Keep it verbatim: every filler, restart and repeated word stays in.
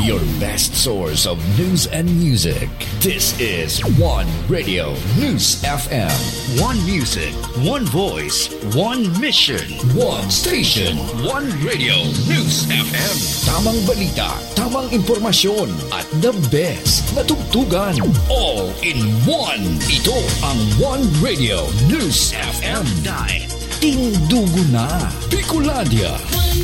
your best source of news and music. This is One Radio News F M. One music, one voice, one mission, one station, one Radio News F M. Tamang balita, tamang impormasyon, at the best na tugtugan. All in one. Ito ang One Radio News F M. Tindugo na Bicolandia.